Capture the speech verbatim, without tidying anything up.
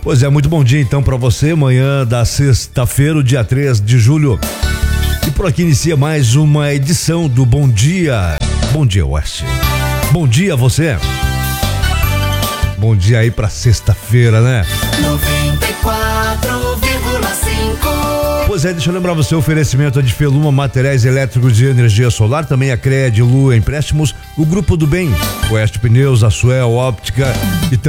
Pois é, muito bom dia então para você, manhã da sexta-feira, dia três de julho. E por aqui inicia mais uma edição do Bom Dia, Bom Dia Oeste. Bom dia a você. Bom dia aí pra sexta-feira, né? noventa e quatro vírgula cinco. Pois é, deixa eu lembrar você, o oferecimento é de Feluma Materiais Elétricos de Energia Solar, também a Cred, Lua Empréstimos, o Grupo do Bem, Oeste Pneus, a Suel Óptica e